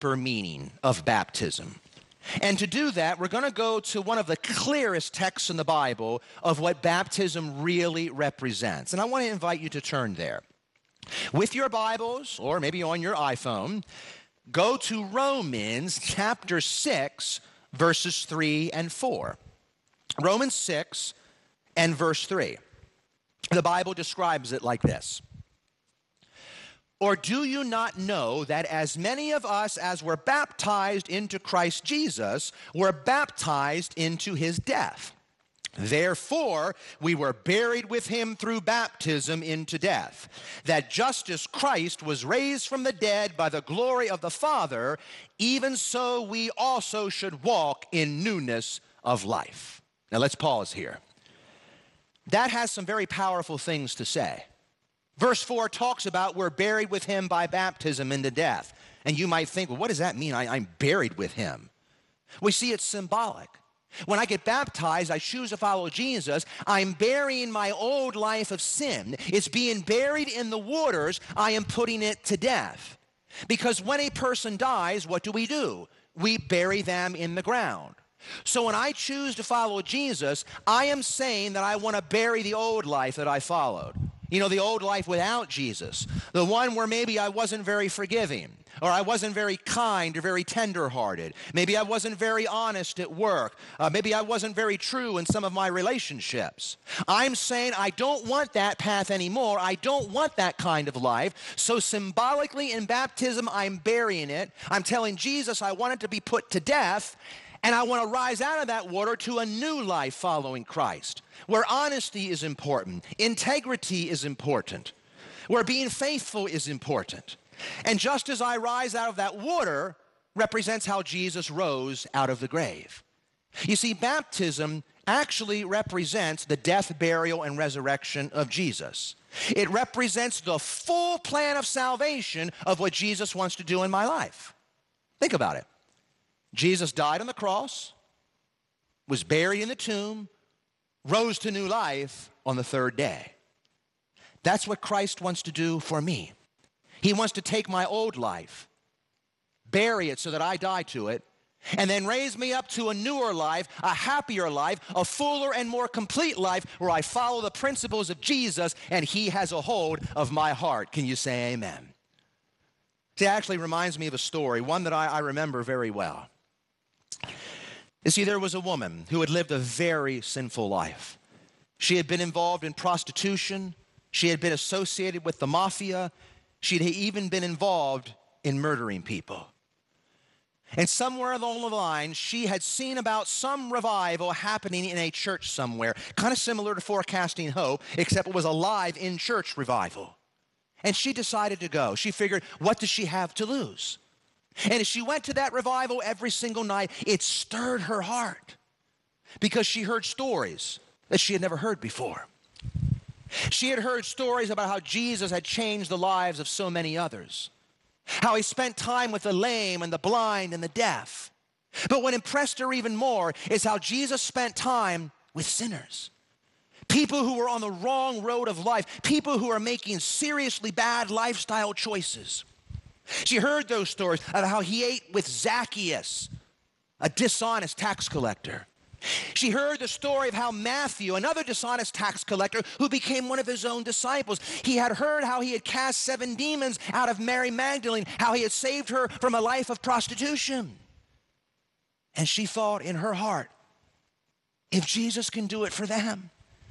deeper meaning of baptism. And to do that, we're going to go to one of the clearest texts in the Bible of what baptism really represents. And I want to invite you to turn there. With your Bibles, or maybe on your iPhone, go to Romans chapter 6, verses 3 and 4. Romans 6 and verse 3. The Bible describes it like this. Or do you not know that as many of us as were baptized into Christ Jesus were baptized into his death? Therefore, we were buried with him through baptism into death, that just as Christ was raised from the dead by the glory of the Father, even so we also should walk in newness of life. Now let's pause here. That has some very powerful things to say. Verse 4 talks about we're buried with him by baptism into death. And you might think, well, what does that mean? I'm buried with him. We see it's symbolic. When I get baptized, I choose to follow Jesus. I'm burying my old life of sin. It's being buried in the waters. I am putting it to death. Because when a person dies, what do? We bury them in the ground. So when I choose to follow Jesus, I am saying that I want to bury the old life that I followed. You know, the old life without Jesus. The one where maybe I wasn't very forgiving, or I wasn't very kind or very tender-hearted. Maybe I wasn't very honest at work. Maybe I wasn't very true in some of my relationships. I'm saying I don't want that path anymore. I don't want that kind of life. So symbolically in baptism, I'm burying it. I'm telling Jesus I want it to be put to death, and I want to rise out of that water to a new life following Christ, where honesty is important, integrity is important, where being faithful is important. And just as I rise out of that water represents how Jesus rose out of the grave. You see, baptism actually represents the death, burial, and resurrection of Jesus. It represents the full plan of salvation of what Jesus wants to do in my life. Think about it. Jesus died on the cross, was buried in the tomb, rose to new life on the third day. That's what Christ wants to do for me. He wants to take my old life, bury it so that I die to it, and then raise me up to a newer life, a happier life, a fuller and more complete life where I follow the principles of Jesus and he has a hold of my heart. Can you say amen? See, it actually reminds me of a story, one that I remember very well. You see, there was a woman who had lived a very sinful life. She had been involved in prostitution. She had been associated with the mafia. She had even been involved in murdering people. And somewhere along the line, she had seen about some revival happening in a church somewhere, kind of similar to Forecasting Hope, except it was a live in-church revival. And she decided to go. She figured, what does she have to lose? And as she went to that revival every single night, it stirred her heart because she heard stories that she had never heard before. She had heard stories about how Jesus had changed the lives of so many others, how he spent time with the lame and the blind and the deaf. But what impressed her even more is how Jesus spent time with sinners, people who were on the wrong road of life, people who are making seriously bad lifestyle choices. She heard those stories of how he ate with Zacchaeus, a dishonest tax collector. She heard the story of how Matthew, another dishonest tax collector who became one of his own disciples, he had heard how he had cast 7 demons out of Mary Magdalene, how he had saved her from a life of prostitution. And she thought in her heart, if Jesus can do it for them,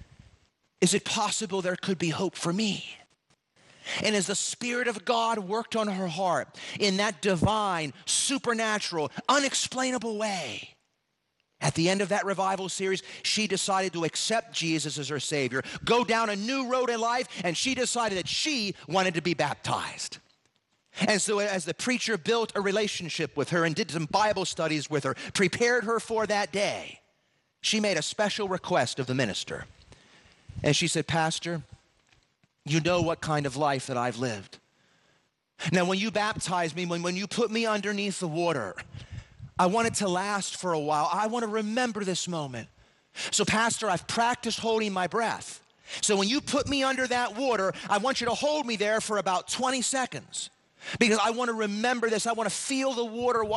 is it possible there could be hope for me? And as the Spirit of God worked on her heart in that divine, supernatural, unexplainable way, at the end of that revival series, she decided to accept Jesus as her Savior, go down a new road in life, and she decided that she wanted to be baptized. And so as the preacher built a relationship with her and did some Bible studies with her, prepared her for that day, she made a special request of the minister. And she said, Pastor, you know what kind of life that I've lived. Now, when you baptized me, when you put me underneath the water, I want it to last for a while. I want to remember this moment. So, Pastor, I've practiced holding my breath. So when you put me under that water, I want you to hold me there for about 20 seconds. because I want to remember this. I want to feel the water